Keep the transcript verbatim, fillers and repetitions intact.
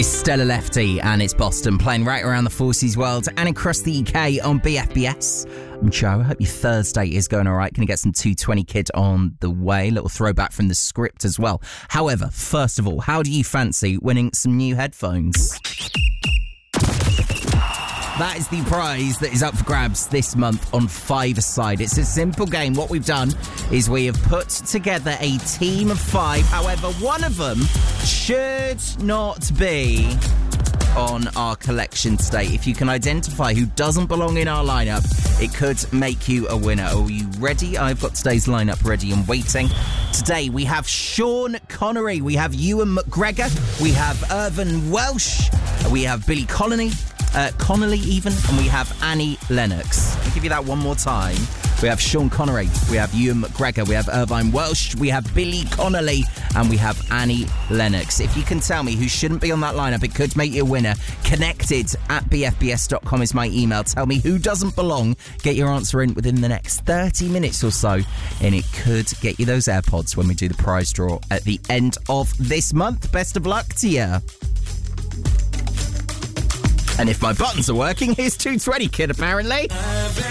It's Stella Lefty and it's Boston, playing right around the Forces world and across the U K on B F B S. I'm Joe. I hope your Thursday is going all right. Going to get some two twenty Kid on the way. Little throwback from the script as well. However, first of all, how do you fancy winning some new headphones? That is the prize that is up for grabs this month on Five-A-Side. It's a simple game. What we've done is we have put together a team of five. However, one of them should not be on our collection today. If you can identify who doesn't belong in our lineup, it could make you a winner. Are you ready? I've got today's lineup ready and waiting. Today we have Sean Connery, we have Ewan McGregor, we have Irvine Welsh, we have Billy Connolly, uh, Connolly even, and we have Annie Lennox. I'll give you that one more time. We have Sean Connery, we have Ewan McGregor, we have Irvine Welsh, we have Billy Connolly, and we have Annie Lennox. If you can tell me who shouldn't be on that lineup, it could make you a winner. Connected at b f b s dot com is my email. Tell me who doesn't belong. Get your answer in within the next thirty minutes or so, and it could get you those AirPods when we do the prize draw at the end of this month. Best of luck to you. And if my buttons are working, here's two twenty Kid, apparently.